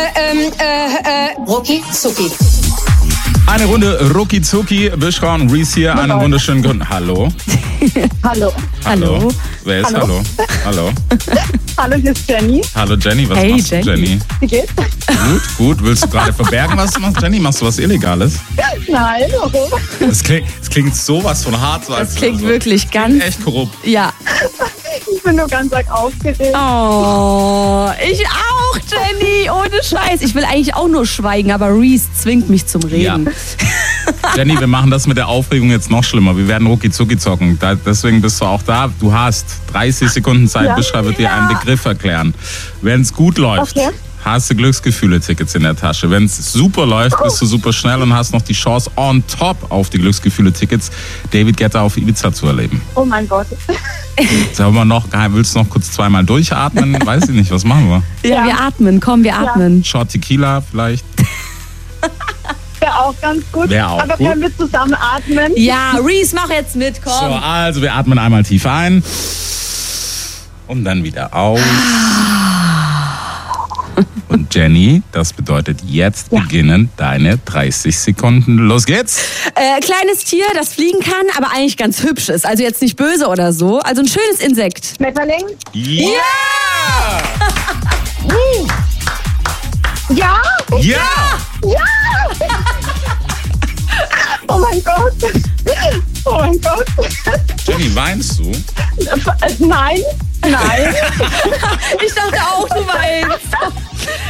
Rucki Zucki. Eine Runde Rucki Zucki. Bushra und Reese hier. Einen wunderschönen guten... Hallo? Hallo. Hallo. Wer ist Hallo? Hallo. Hallo, hier ist Jenny. Hallo Jenny, was machst du, Jenny? Wie geht's? Gut. Willst du gerade verbergen, was du machst, Jenny? Machst du was Illegales? Nein, warum? Es klingt sowas von hart. So Das klingt wirklich ganz... Echt korrupt. Ja. Ich bin nur ganz arg aufgeregt. Oh, ich auch, Jenny. Ohne Scheiß. Ich will eigentlich auch nur schweigen, aber Reese zwingt mich zum Reden. Ja. Jenny, wir machen das mit der Aufregung jetzt noch schlimmer. Wir werden Rucki Zucki zocken. Deswegen bist du auch da. Du hast 30 Sekunden Zeit. Ja. Bushra wird dir einen Begriff erklären. Wenn es gut läuft, hast du Glücksgefühle-Tickets in der Tasche. Wenn es super läuft, bist du super schnell und hast noch die Chance on top auf die Glücksgefühle-Tickets, David Guetta auf Ibiza zu erleben. Oh mein Gott. Sollen wir willst du noch kurz zweimal durchatmen? Weiß ich nicht, was machen wir? Ja, wir atmen. Komm, wir atmen. Shot Tequila vielleicht? Wäre auch ganz gut. Wär auch Aber gut. können wir zusammen atmen? Ja, Reese, mach jetzt mit, So, komm. also wir atmen einmal tief ein und dann wieder aus. Und Jenny, das bedeutet jetzt beginnen deine 30 Sekunden. Los geht's! Kleines Tier, das fliegen kann, aber eigentlich ganz hübsch ist. Also jetzt nicht böse oder so. Also ein schönes Insekt. Schmetterling? Ja! Ja! Ja! Oh mein Gott. Oh mein Gott. Jenny, weinst du? Nein. Ich dachte auch, du weinst.